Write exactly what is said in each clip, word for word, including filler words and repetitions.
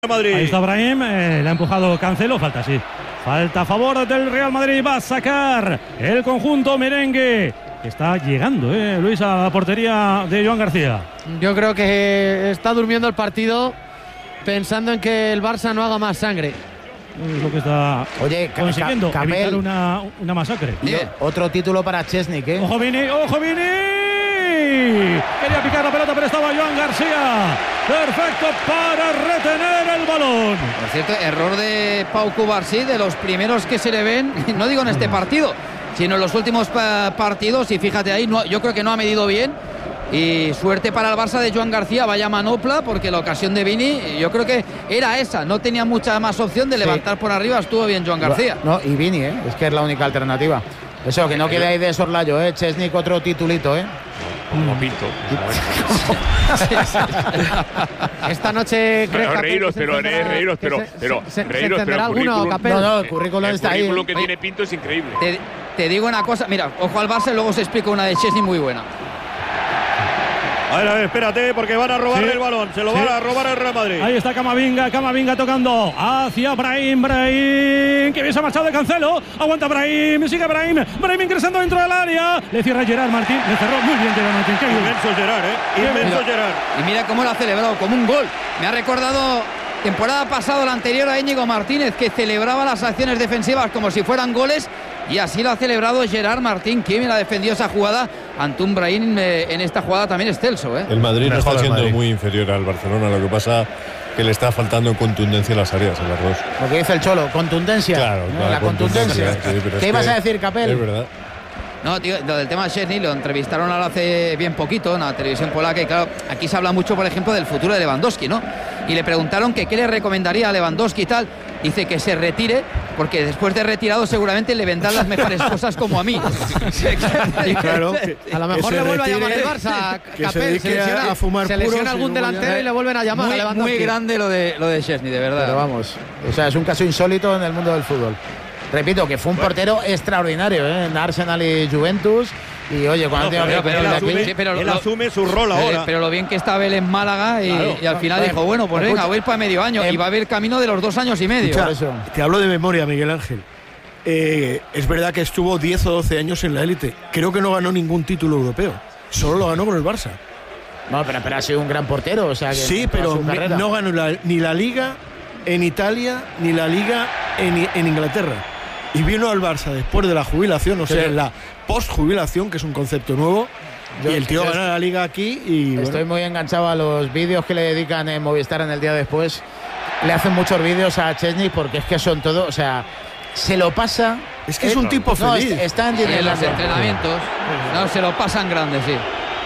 Madrid. Ahí está Brahim, eh, le ha empujado Cancelo, falta sí. Falta a favor del Real Madrid, va a sacar el conjunto merengue. Está llegando, eh, Luis, a la portería de Joan García. Yo creo que está durmiendo el partido pensando en que el Barça no haga más sangre. Es lo que está Oye, consiguiendo, Capel, evitar una, una masacre. Yo, otro título para Chesney, ¿eh? ¡Ojo Vini! ¡Ojo Vini! Quería picar la pelota, pero estaba Joan García. Perfecto para retener el balón. Por cierto, error de Pau Cubarsí, de los primeros que se le ven, no digo en este partido, sino en los últimos partidos. Y fíjate ahí, no, yo creo que no ha medido bien. Y suerte para el Barça de Joan García, vaya manopla, porque la ocasión de Vini yo creo que era esa, no tenía mucha más opción de levantar sí. por arriba, estuvo bien Joan García. No, y Vini, ¿eh? Es que es la única alternativa. Eso, que no quede ahí de soslayo, ¿eh? Chesney otro titulito, ¿eh? Como Pinto. sí, sí. Esta noche creo pero que reíros, pero encenderá, reíros, pero se, pero se, reíros, se pero alguno, Capel. No, no, el currículum el está ahí. El currículum que Oye, tiene Pinto es increíble. Te, te digo una cosa, mira, ojo al Barça y luego os explico una de Chesney muy buena. A ver, a ver, espérate, porque van a robar sí. el balón. Se lo sí. van a robar el Real Madrid. Ahí está Camavinga, Camavinga tocando hacia Brahim, Brahim, que bien se ha marchado de Cancelo. Aguanta Brahim, sigue Brahim, Brahim ingresando dentro del área. Le cierra Gerard Martín, le cerró muy bien Gerard Martín. Qué inmenso Gerard, eh. Inmenso mira, Gerard. Y mira cómo lo ha celebrado, como un gol. Me ha recordado temporada pasada, la anterior, a Íñigo Martínez, que celebraba las acciones defensivas como si fueran goles. Y así lo ha celebrado Gerard Martín, que bien ha defendido esa jugada ante un Brahim eh, en esta jugada también excelso. ¿eh? El Madrid no está siendo Madrid. muy inferior al Barcelona, lo que pasa que le está faltando contundencia en las áreas, en las dos. Lo que dice el Cholo, contundencia. Claro, ¿no? claro, La contundencia. contundencia sí, ¿Qué ibas a decir, Capel? Es verdad. No, tío, lo del tema de Chesney lo entrevistaron ahora hace bien poquito en la televisión polaca y claro, aquí se habla mucho, por ejemplo, del futuro de Lewandowski, ¿no? Y le preguntaron que qué le recomendaría a Lewandowski y tal. Dice que se retire porque después de retirado seguramente le vendrán las mejores cosas como a mí. Claro, a lo mejor le vuelve a llamar el Barça, que Capel, se dedique a, a fumar se puros, lesiona algún delantero y le vuelven a llamar. Muy, a muy grande lo de, lo de Chesney, de verdad. Pero vamos, o sea, es un caso insólito en el mundo del fútbol. Repito, que fue un portero extraordinario, ¿eh? En Arsenal y Juventus. Y oye, cuando no, pero, pero, él, asume, sí, pero él lo, asume su rol ahora. Eh, pero lo bien que estaba él en Málaga y, claro, y al final claro, dijo, bueno, pues venga, voy a ir para medio año. Eh, y va a haber camino de los dos años y medio. Escucha, te hablo de memoria, Miguel Ángel. Eh, es verdad que estuvo diez o doce años en la élite. Creo que no ganó ningún título europeo. Solo lo ganó con el Barça. No, pero, pero ha sido un gran portero. O sea, que sí, pero no ganó la, ni la Liga en Italia, ni la Liga en, en Inglaterra. Y vino al Barça después de la jubilación, o sea, en la post-jubilación, que es un concepto nuevo. Yo, y el tío gana la Liga aquí y... Estoy bueno. muy enganchado a los vídeos que le dedican en Movistar en el día después. Le hacen muchos vídeos a Chesney porque es que son todo... O sea, se lo pasa... Es que es un tipo no, feliz. Está en, sí, en los entrenamientos. No, se lo pasan grande, sí.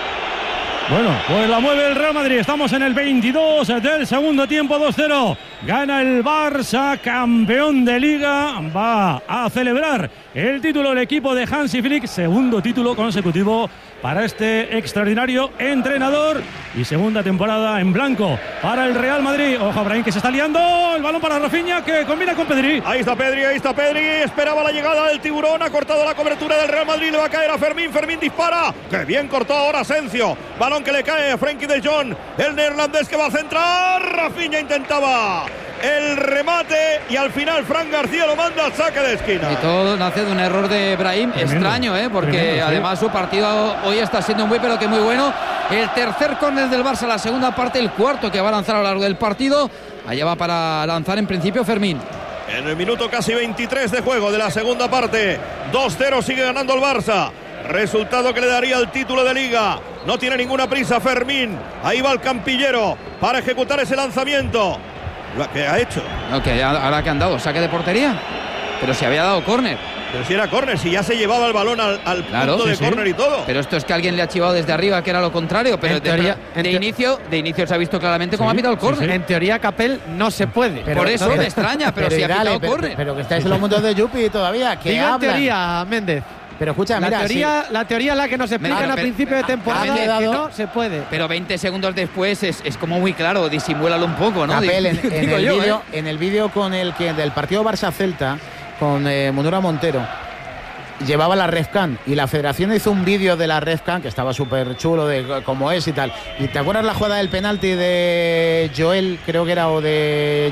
Bueno, pues la mueve el Real Madrid. Estamos en el veintidós del segundo tiempo, dos cero. Gana el Barça, campeón de Liga. Va a celebrar el título del equipo de Hansi Flick. Segundo título consecutivo para este extraordinario entrenador. Y segunda temporada en blanco para el Real Madrid. Ojo a Brahim, que se está liando. El balón para Rafinha, que combina con Pedri. Ahí está Pedri, ahí está Pedri. Esperaba la llegada del tiburón. Ha cortado la cobertura del Real Madrid. Le va a caer a Fermín. Fermín dispara. ¡Qué bien cortó ahora Asensio! Balón que le cae a Frenkie de Jong. El neerlandés que va a centrar. Rafinha intentaba el remate y al final Fran García lo manda al saque de esquina. Y todo nace de un error de Brahim. Tremendo, extraño, ¿eh? Porque tremendo, sí. Además su partido hoy está siendo muy pero que muy bueno. El tercer córner del Barça, la segunda parte, el cuarto que va a lanzar a lo largo del partido. Allá va para lanzar en principio Fermín. En el minuto casi veintitrés de juego de la segunda parte, dos cero sigue ganando el Barça. Resultado que le daría el título de Liga. No tiene ninguna prisa Fermín. Ahí va el campillero para ejecutar ese lanzamiento. ¿Qué ha hecho? No, que ahora que han dado saque de portería. Pero si había dado córner. Pero si era córner, si ya se llevaba el balón al, al claro, punto sí, de sí. córner y todo. Pero esto es que alguien le ha chivado desde arriba, que era lo contrario. Pero en teoría, de, de, en inicio, de inicio se ha visto claramente cómo sí, ha pitado el córner. Sí, sí. En teoría, Capel no se puede. Pero por eso no, me extraña, pero, pero si dale, ha pitado pero, córner. Pero, pero que estáis en los mundos de Yupi todavía. Que Digo hablan. en teoría, Méndez. Pero escucha, la mira, teoría, sí. la teoría es la que nos explican pero, a pero, principio de temporada, Méndez, que no se puede. Pero veinte segundos después es, es como muy claro, disimúlalo un poco, ¿no? Capel, en, en, el yo, vídeo, ¿eh? en el vídeo con el que del partido Barça-Celta con eh, Munura Montero llevaba la Refcan y la Federación hizo un vídeo de la Refcan que estaba súper chulo de cómo es y tal. ¿Y te acuerdas la jugada del penalti de Joel, creo que era, o de